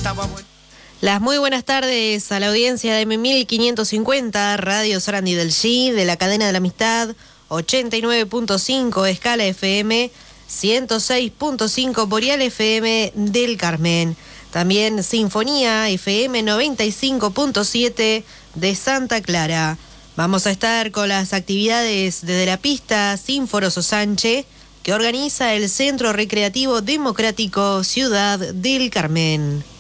Las muy buenas tardes a la audiencia de M1550, Radio Sarandí del G, de la cadena de la amistad, 89.5 Escala FM, 106.5 Boreal FM del Carmen. También Sinfonía FM 95.7 de Santa Clara. Vamos a estar con las actividades desde la pista Sinforo Sánchez, que organiza el Centro Recreativo Democrático Ciudad del Carmen.